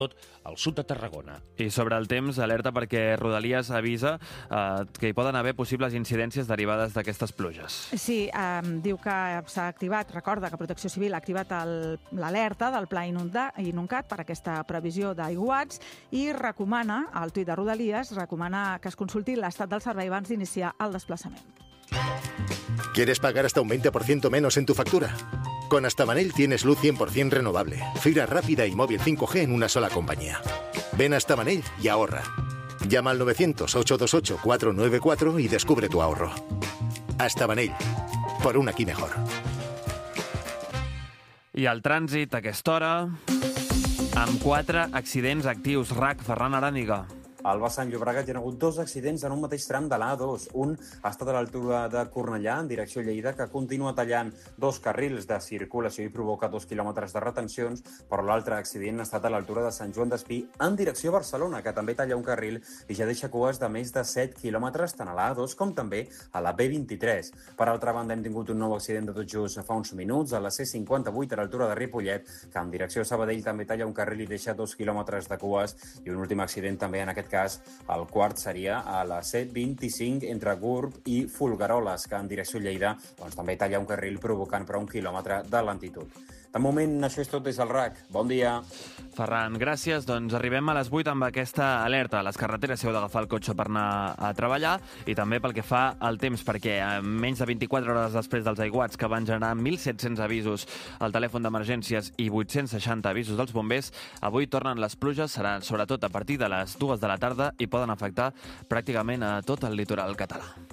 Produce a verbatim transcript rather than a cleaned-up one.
al sud de Tarragona. I sobre el temps, alerta perquè Rodalies avisa eh, que hi poden haver possibles incidències derivades d'aquestes pluges. Sí, eh, diu que s'ha activat, recorda que Protecció Civil ha activat l'alerta del pla inundat per aquesta previsió d'aiguats i recomana, al tuit de Rodalies, recomana que es consulti l'estat del servei abans d'iniciar el desplaçament. ¿Quieres pagar hasta un veinte por ciento menos en tu factura? Con Astabanell tienes luz cien por ciento renovable, fibra rápida y móvil cinco G en una sola compañía. Ven a Astabanell y ahorra. Llama al novecientos, ocho dos ocho, cuatro nueve cuatro y descubre tu ahorro. Astabanell, por un aquí mejor. I el trànsit a aquesta hora, amb quatre accidents actius. R A C, Ferran Aràniga. Al Bassant Llobregat hi ha hagut dos accidents en un mateix tram de l'A dos. Un ha estat a l'altura de Cornellà, en direcció a Lleida, que continua tallant dos carrils de circulació i provoca dos quilòmetres de retencions, però l'altre accident ha estat a l'altura de Sant Joan d'Espí, en direcció a Barcelona, que també talla un carril i ja deixa cues de més de set quilòmetres tant a l'A dos com també a la B vint-i-tres. Per altra banda, hem tingut un nou accident de tot just fa uns minuts a la C cinquanta-vuit a l'altura de Ripollet, que en direcció a Sabadell també talla un carril i deixa dos quilòmetres de cues, i un últim accident també en aquest cas, el quart seria a la C vint-i-cinc entre Gurb i Folgueroles, que en direcció a Lleida doncs, també talla un carril provocant per un quilòmetre de lentitud. De moment, això és tot des del R A C. Bon dia. Ferran, gràcies. Doncs arribem a les vuit amb aquesta alerta. A les carreteres si heu d'agafar el cotxe per anar a treballar i també pel que fa al temps, perquè menys de vint-i-quatre hores després dels aiguats que van generar mil set-cents avisos al telèfon d'emergències i vuit-cents seixanta avisos dels bombers, avui tornen les pluges, seran sobretot a partir de les dues de la tarda i poden afectar pràcticament a tot el litoral català.